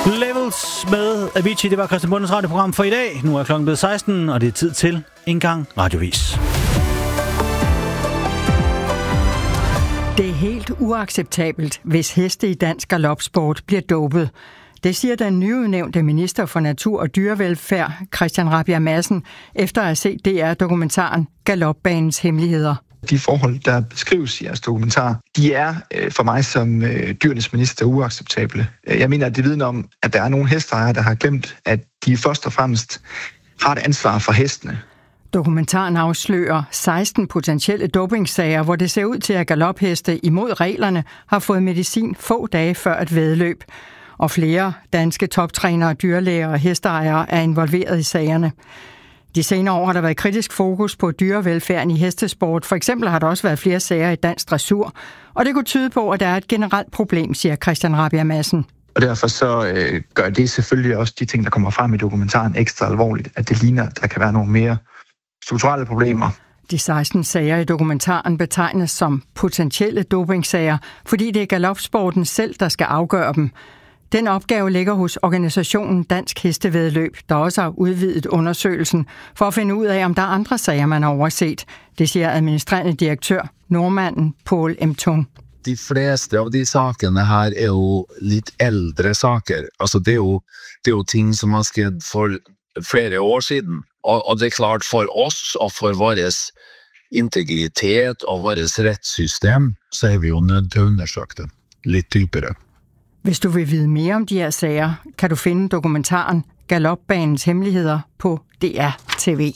Levels med Avicii, det var Christian Bundens radioprogram for i dag. Nu er klokken blevet 16, og det er tid til en gang radiovis. Det er helt uacceptabelt, hvis heste i dansk galopsport bliver dopet. Det siger den nyudnævnte minister for natur og dyrevelfærd, Christian Rabjerg Madsen, efter at have set DR-dokumentaren Galopbanens hemmeligheder. De forhold, der beskrives i jeres dokumentar, de er for mig som dyrenes minister uacceptable. Jeg mener, at det vidner om, at der er nogle hesteejere, der har glemt, at de først og fremmest har et ansvar for hestene. Dokumentaren afslører 16 potentielle dopingsager, hvor det ser ud til, at galopheste imod reglerne har fået medicin få dage før et væddeløb. Og flere danske toptrænere, dyrlæger og hesteejere er involveret i sagerne. De senere år har der været kritisk fokus på dyrevelfærden i hestesport. For eksempel har der også været flere sager i dansk dressur. Og det kunne tyde på, at der er et generelt problem, siger Christian Rabjerg Madsen. Og derfor så gør det selvfølgelig også de ting, der kommer frem i dokumentaren ekstra alvorligt, at det ligner, at der kan være nogle mere strukturelle problemer. De 16 sager i dokumentaren betegnes som potentielle dopingsager, fordi det er galopsporten selv, der skal afgøre dem. Den opgave ligger hos organisationen Dansk Hestevæddeløb, der også har udvidet undersøgelsen for at finde ud af, om der er andre sager, man har overset. Det siger administrerende direktør, nordmanden Paul M. Tung. De fleste av de sakene her er jo litt eldre saker. Altså det er jo ting som har skjedd for flere år siden. Og det er klart for oss og for vår integritet og vårt rettssystem, så er vi jo nødt til å undersøke det litt dypere. Hvis du vil vide mere om de her sager, kan du finde dokumentaren Galopbanens hemmeligheder på DR-TV.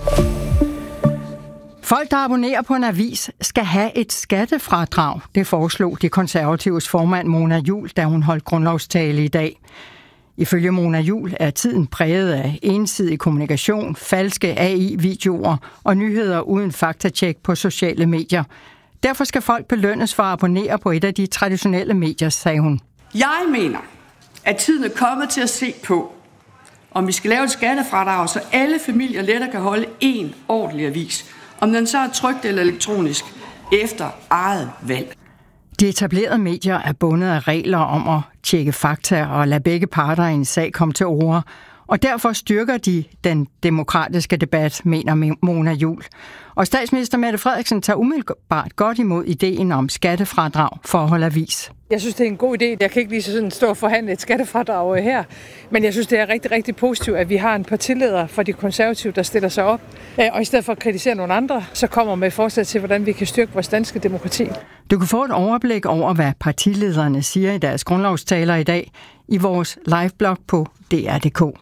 Folk, der abonnerer på en avis, skal have et skattefradrag. Det foreslog de konservatives formand Mona Juul, da hun holdt grundlovstale i dag. Ifølge Mona Juul er tiden præget af ensidig kommunikation, falske AI-videoer og nyheder uden faktatjek på sociale medier. Derfor skal folk belønnes for at abonnere på et af de traditionelle medier, sagde hun. Jeg mener, at tiden er kommet til at se på, om vi skal lave et skattefradrag, så alle familier lettere kan holde en ordentlig avis. Om den så er trykt eller elektronisk, efter eget valg. De etablerede medier er bundet af regler om at tjekke fakta og lade begge parter i en sag komme til orde. Og derfor styrker de den demokratiske debat, mener Mona Juul. Og statsminister Mette Frederiksen tager umiddelbart godt imod ideen om skattefradrag for at holde avis. Jeg synes, det er en god idé. Jeg kan ikke lige sådan stå og forhandle et skattefradrag her, men jeg synes, det er rigtig, rigtig positivt, at vi har en partileder for de konservative, der stiller sig op, og i stedet for at kritisere nogle andre, så kommer med forslag til, hvordan vi kan styrke vores danske demokrati. Du kan få et overblik over, hvad partilederne siger i deres grundlovstaler i dag i vores liveblog på DR.dk.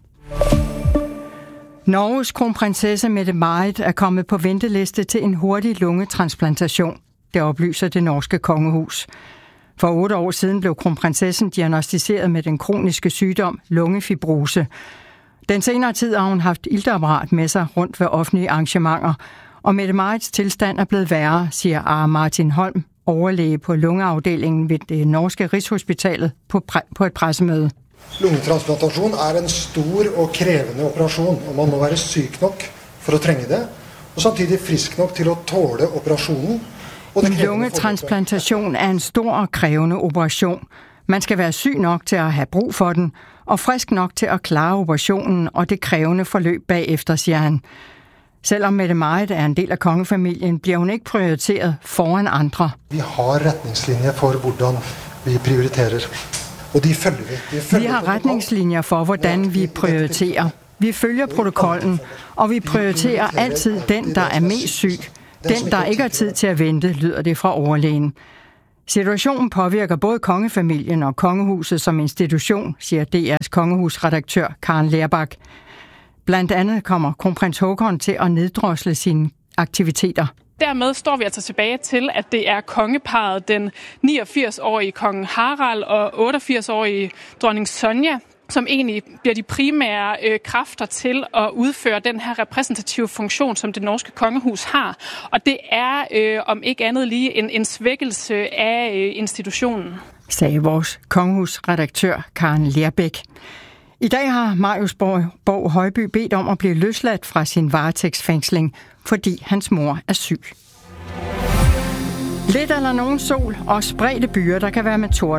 Norges kronprinsesse Mette-Marit er kommet på venteliste til en hurtig lungetransplantation. Det oplyser det norske kongehus. For 8 år siden blev kronprinsessen diagnosticeret med den kroniske sygdom lungefibrose. Den senere tid har hun haft iltapparat med sig rundt ved offentlige arrangementer, og Mette-Marits tilstand er blevet værre, siger Are Martin Holm, overlæge på lungeafdelingen ved det norske Rigshospitalet på et pressemøde. Lungetransplantation er en stor og krævende operasjon, og man må være syk nok for at trænge det, og samtidig frisk nok til at tåle operationen. Lungetransplantation er en stor og krævende operation. Man skal være syg nok til at have brug for den, og frisk nok til at klare operationen og det krævende forløb bagefter, siger han. Selvom Mette-Marit er en del af kongefamilien, bliver hun ikke prioriteret foran andre. Vi har retningslinjer for, hvordan vi prioriterer. Og de følger vi. Vi har retningslinjer for, hvordan vi prioriterer. Vi følger protokollen, og vi prioriterer altid den, der er mest syg. Den, der ikke har tid til at vente, lyder det fra overlægen. Situationen påvirker både kongefamilien og kongehuset som institution, siger DR's kongehusredaktør Karen Lerbak. Blandt andet kommer kronprins Haakon til at neddrosle sine aktiviteter. Dermed står vi altså tilbage til, at det er kongeparret, den 89-årige kong Harald og 88-årige dronning Sonja, som egentlig bliver de primære kræfter til at udføre den her repræsentative funktion, som det norske kongehus har. Og det er om ikke andet lige en svækkelse af institutionen, sagde vores kongehusredaktør Karen Lerbæk. I dag har Marius Borg Højby bedt om at blive løsladt fra sin varetægtsfængsling, fordi hans mor er syg. Lidt eller nogen sol og spredte byer, der kan være med torden.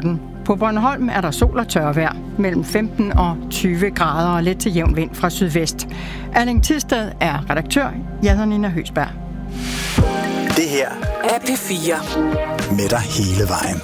På Bornholm er der sol og tørvejr, mellem 15 og 20 grader og let til jævn vind fra sydvest. Erling Tisted er redaktør. Jeg hedder Nina Høsberg. Det her er P4 med dig hele vejen.